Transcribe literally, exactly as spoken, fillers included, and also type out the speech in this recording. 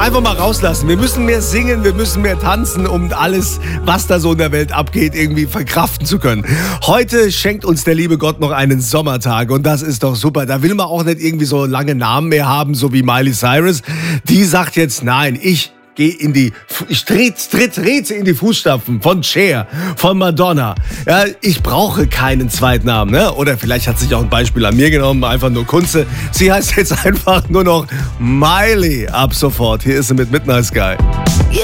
Einfach mal rauslassen. Wir müssen mehr singen, wir müssen mehr tanzen, um alles, was da so in der Welt abgeht, irgendwie verkraften zu können. Heute schenkt uns der liebe Gott noch einen Sommertag und das ist doch super. Da will man auch nicht irgendwie so lange Namen mehr haben, so wie Miley Cyrus. Die sagt jetzt, nein, ich Geh in die, ich tritt, tritt, trete in die Fußstapfen von Cher, von Madonna. Ja, ich brauche keinen Zweitnamen, ne? Oder vielleicht hat sich auch ein Beispiel an mir genommen, einfach nur Kunze. Sie heißt jetzt einfach nur noch Miley ab sofort. Hier ist sie mit Midnight Sky.